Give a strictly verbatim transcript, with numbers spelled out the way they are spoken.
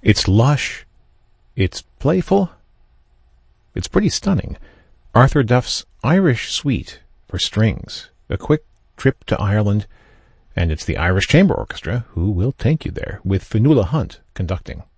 It's lush, it's playful, it's pretty stunning. Arthur Duff's Irish Suite for strings, a quick trip to Ireland, and it's the Irish Chamber Orchestra who will take you there, with Fionnuala Hunt conducting.